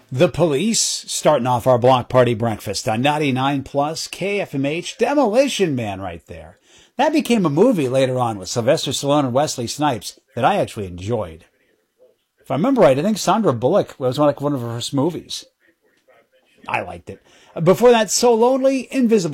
The Police, starting off our block party breakfast on 99 Plus KFMH. Demolition Man right there. That became a movie later on with Sylvester Stallone and Wesley Snipes that I actually enjoyed. If I remember right, I think Sandra Bullock was one of her first movies. I liked it. Before that, So Lonely, Invisible.